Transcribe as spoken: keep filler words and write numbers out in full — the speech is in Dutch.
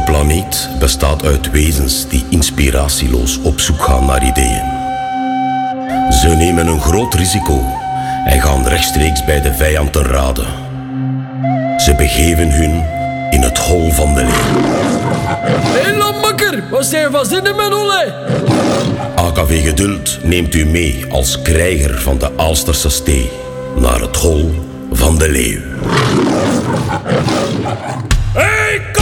planeet bestaat uit wezens die inspiratieloos op zoek gaan naar ideeën. Ze nemen een groot risico en gaan rechtstreeks bij de vijand te raden. Ze begeven hun in het hol van de leeuw. Hé, hey, lambakker, wat zijn van zinnen met Olle? A K V Geduld neemt u mee als krijger van de Aalsterse stee naar het hol van de leeuw.